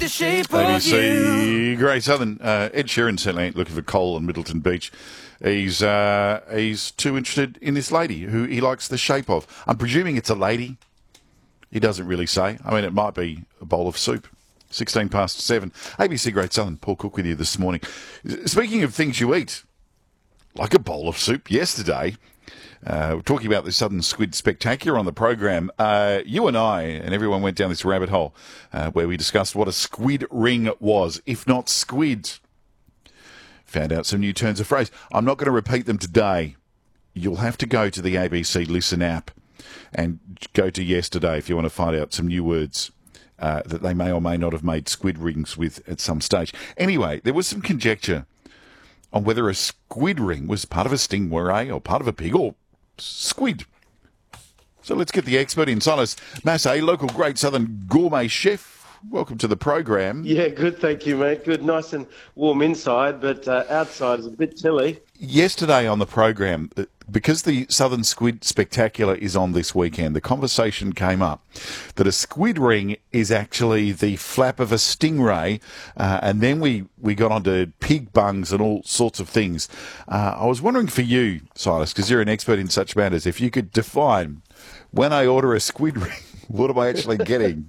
the shape of you. ABC Great Southern. Ed Sheeran certainly ain't looking for coal on Middleton Beach. He's too interested in this lady who he likes the shape of. I'm presuming it's a lady. He doesn't really say. I mean, it might be a bowl of soup. 7 ABC Great Southern. Paul Cook with you this morning. Speaking of things you eat, like a bowl of soup yesterday, we're talking about the Southern Squid Spectacular on the program. You and I and everyone went down this rabbit hole where we discussed what a squid ring was, if not squid. Found out some new turns of phrase. I'm not going to repeat them today. You'll have to go to the ABC Listen app and go to yesterday if you want to find out some new words that they may or may not have made squid rings with at some stage. Anyway, there was some conjecture on whether a squid ring was part of a stingray or part of a pig or squid. So let's get the expert in. Silas Massey, local Great Southern gourmet chef. Welcome to the program. Yeah, good, thank you, mate. Good, nice and warm inside, but outside is a bit chilly. Yesterday on the program, because the Southern Squid Spectacular is on this weekend, the conversation came up that a squid ring is actually the flap of a stingray, and then we got onto pig bungs and all sorts of things. I was wondering for you, Silas, because you're an expert in such matters, if you could define, when I order a squid ring, what am I actually getting?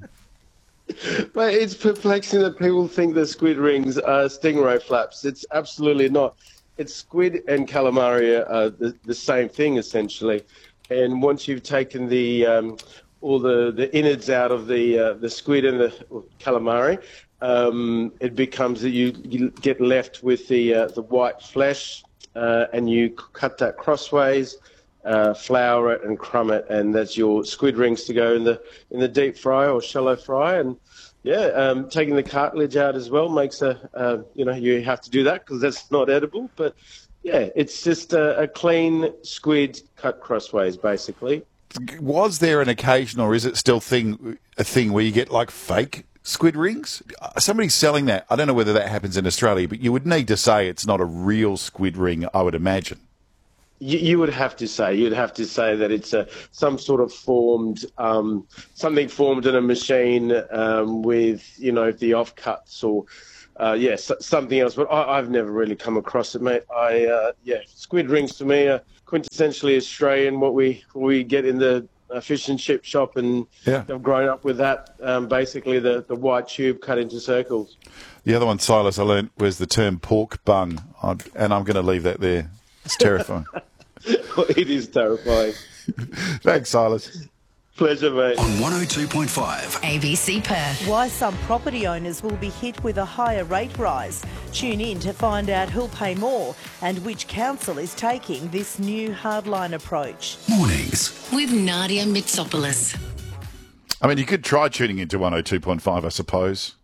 But it's perplexing that people think that squid rings are stingray flaps. It's absolutely not. It's squid and calamari are the same thing, essentially. And once you've taken the all the innards out of the squid and the calamari, it becomes that you get left with the white flesh, and you cut that crossways, flour it and crumb it, and that's your squid rings to go in the deep fry or shallow fry. And taking the cartilage out as well makes you have to do that because that's not edible. But yeah, it's just a clean squid cut crossways, basically. Was there an occasion, or is it still a thing where you get like fake squid rings? Somebody's selling that. I don't know whether that happens in Australia, but you would need to say it's not a real squid ring, I would imagine. You'd have to say that it's some sort of formed, something formed in a machine with, the offcuts or, something else. But I've never really come across it, mate. Squid rings to me are quintessentially Australian, what we get in the fish and chip shop, and I've grown up with that, basically the white tube cut into circles. The other one, Silas, I learnt was the term pork bung, and I'm going to leave that there. It's terrifying. It is terrifying. Thanks, Silas. Pleasure, mate. On 102.5 ABC Perth. Why some property owners will be hit with a higher rate rise. Tune in to find out who'll pay more and which council is taking this new hardline approach. Mornings With Nadia Mitsopoulos. I mean, you could try tuning into 102.5, I suppose.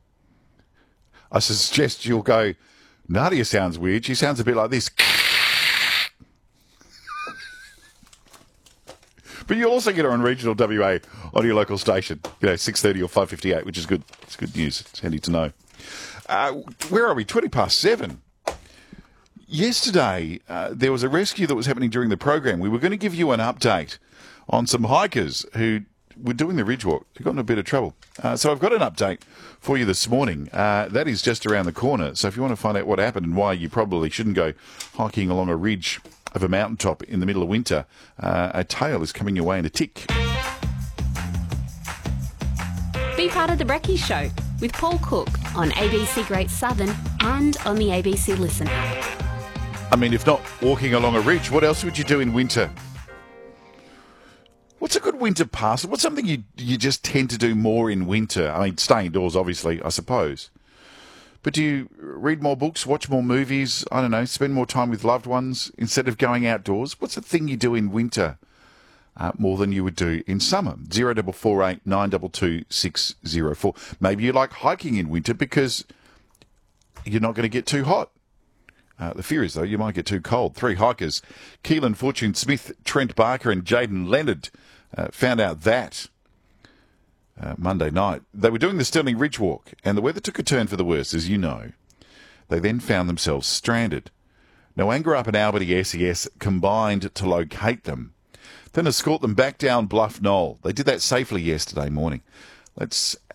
I suggest you'll go, Nadia sounds weird. She sounds a bit like this. But you'll also get her on regional WA on your local station, 6:30 or 5:58, which is good. It's good news. It's handy to know. Where are we? 7:20. Yesterday, there was a rescue that was happening during the program. We were going to give you an update on some hikers who were doing the Ridge Walk. They got in a bit of trouble. So I've got an update for you this morning. That is just around the corner. So if you want to find out what happened and why you probably shouldn't go hiking along a ridge of a mountaintop in the middle of winter, a tale is coming your way in a tick. Be part of the Brekkie Show with Paul Cook on ABC Great Southern and on the ABC Listen app. I mean, if not walking along a ridge, what else would you do in winter? What's a good winter pastime? What's something you just tend to do more in winter? I mean, stay indoors, obviously, I suppose. But do you read more books, watch more movies, I don't know, spend more time with loved ones instead of going outdoors? What's the thing you do in winter more than you would do in summer? 0448 922 604. Maybe you like hiking in winter because you're not going to get too hot. The fear is, though, you might get too cold. 3 hikers, Keelan Fortune Smith, Trent Barker and Jaden Leonard, found out that Monday night. They were doing the Stirling Ridge Walk, and the weather took a turn for the worse, as you know. They then found themselves stranded. Now, Angarup and Albany SES combined to locate them, then escort them back down Bluff Knoll. They did that safely yesterday morning. Let's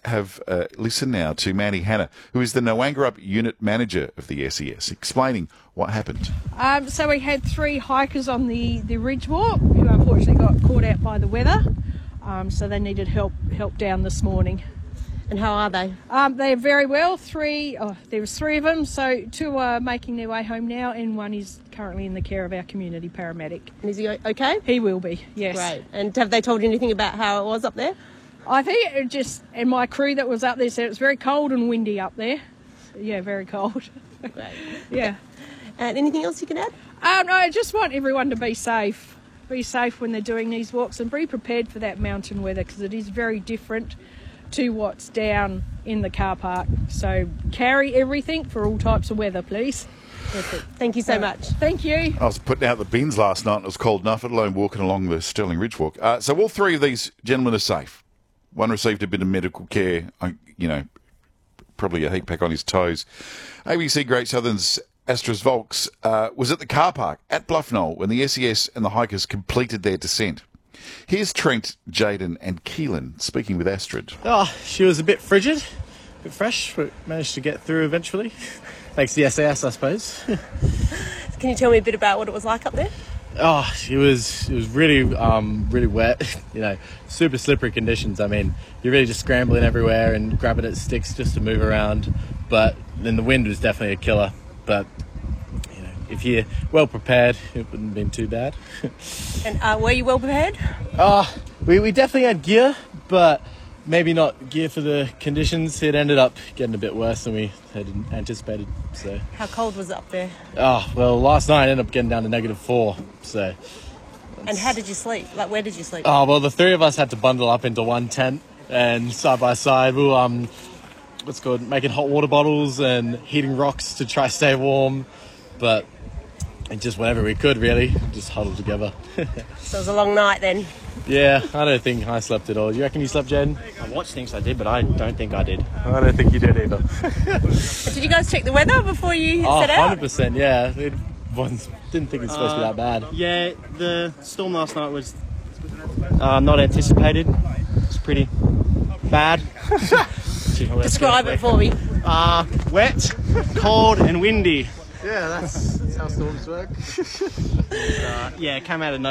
have listened now to Mandy Hanna, who is the Noangarup Unit Manager of the SES, explaining what happened. So we had 3 hikers on the ridge walk who unfortunately got caught out by the weather. So they needed help down this morning. And how are they? They're very well. There was 3 of them, so 2 are making their way home now, and 1 is currently in the care of our community paramedic. And is he okay? He will be, yes. Great. And have they told you anything about how it was up there? I think and my crew that was up there said it was very cold and windy up there. Yeah, very cold. Great. Yeah. And anything else you can add? No, I just want everyone to be safe. Be safe when they're doing these walks and be prepared for that mountain weather, because it is very different to what's down in the car park. So carry everything for all types of weather, please. Perfect. Thank you so much. Thank you. I was putting out the bins last night and it was cold enough, let alone walking along the Stirling Ridge Walk. So all 3 of these gentlemen are safe. 1 received a bit of medical care, probably a heat pack on his toes. ABC Great Southern's Astros Volks was at the car park at Bluff Knoll when the SES and the hikers completed their descent. Here's Trent, Jaden and Keelan speaking with Astrid. Oh, she was a bit frigid, a bit fresh, but managed to get through eventually. Thanks to the SAS, I suppose. Can you tell me a bit about what it was like up there? Oh, it was really really wet, super slippery conditions. I mean, you're really just scrambling everywhere and grabbing at sticks just to move around. But then the wind was definitely a killer. But if you're well prepared, it wouldn't have been too bad. And were you well prepared? We definitely had gear, but maybe not gear for the conditions. It ended up getting a bit worse than we had anticipated. So. How cold was it up there? Oh, well, last night I ended up getting down to -4. So. And how did you sleep? Like, where did you sleep? Oh, well, the 3 of us had to bundle up into one tent, and side by side we were making hot water bottles and heating rocks to try stay warm, but just whenever we could, really, just huddled together. So it was a long night then? Yeah, I don't think I slept at all. You reckon you slept, Jaden? I watched things I did, but I don't think I did. I don't think you did either. Did you guys check the weather before you set out? 100%, yeah. Didn't think it was supposed to be that bad. Yeah, the storm last night was not anticipated. It was pretty bad. Describe it for me. Wet, cold and windy. Yeah, that's how storms work. Yeah, it came out of nowhere.